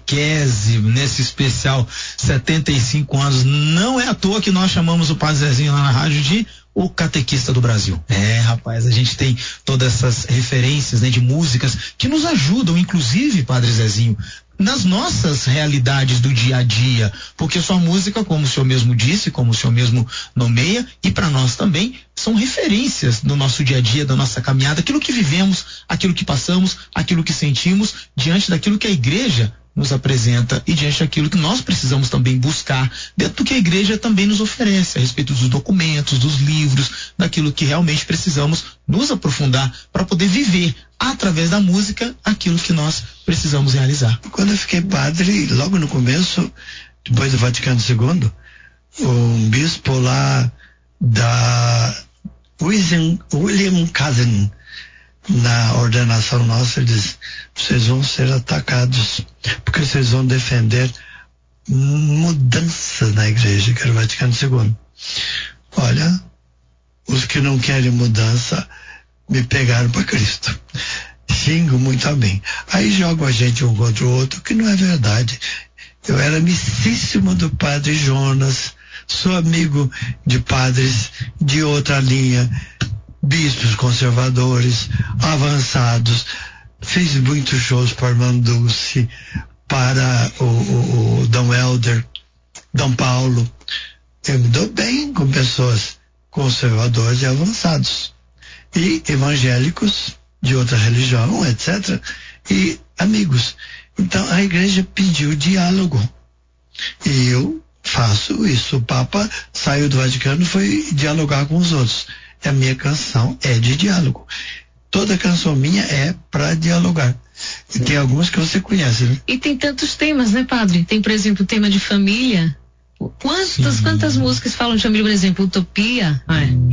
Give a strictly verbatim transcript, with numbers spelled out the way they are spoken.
catequese, nesse especial setenta e cinco anos. Não é à toa que nós chamamos o Padre Zezinho lá na rádio de o catequista do Brasil. É, rapaz, a gente tem todas essas referências, né, de músicas que nos ajudam, inclusive, Padre Zezinho, nas nossas realidades do dia a dia, porque sua música, como o senhor mesmo disse, como o senhor mesmo nomeia, e para nós também, são referências do nosso dia a dia, da nossa caminhada, aquilo que vivemos, aquilo que passamos, aquilo que sentimos, diante daquilo que a igreja nos apresenta e diante daquilo que nós precisamos também buscar dentro do que a igreja também nos oferece a respeito dos documentos, dos livros, daquilo que realmente precisamos nos aprofundar para poder viver através da música aquilo que nós precisamos realizar. Quando eu fiquei padre, logo no começo, depois do Vaticano segundo, um bispo lá da William, William Cousin, na ordenação nossa, ele diz: vocês vão ser atacados porque vocês vão defender mudança na igreja, que era o Vaticano segundo. Olha, os que não querem mudança me pegaram para Cristo. Xingo muito a mim. Aí jogo a gente um contra o outro, que não é verdade. Eu era amicíssimo do Padre Jonas, sou amigo de padres de outra linha, bispos conservadores, avançados, fiz muitos shows para Irmã Dulce, para o, o, o Dom Helder, Dom Paulo. Eu me dou bem com pessoas conservadores e avançados, e evangélicos de outra religião, etcétera, e amigos. Então a igreja pediu diálogo, e eu faço isso. O Papa saiu do Vaticano e foi dialogar com os outros. A minha canção é de diálogo. Toda canção minha é para dialogar. E tem algumas que você conhece, né? E tem tantos temas, né, padre? Tem, por exemplo, o tema de família. Quantas, quantas músicas falam de família, por exemplo, Utopia? É.